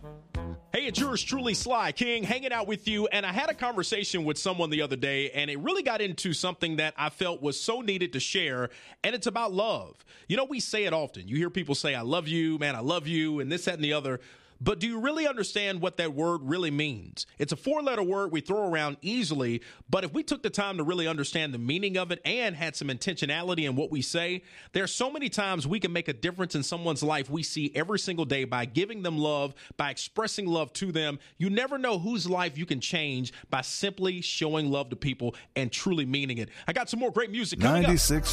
Hey, it's yours truly, Sly King, hanging out with you. And I had a conversation with someone the other day, and it really got into something that I felt was so needed to share, and it's about love. You know, we say it often. You hear people say, I love you, man, I love you, and this, that, and the other. But do you really understand what that word really means? It's a 4-letter word we throw around easily, but if we took the time to really understand the meaning of it and had some intentionality in what we say, there are so many times we can make a difference in someone's life we see every single day by giving them love, by expressing love to them. You never know whose life you can change by simply showing love to people and truly meaning it. I got some more great music coming up. 96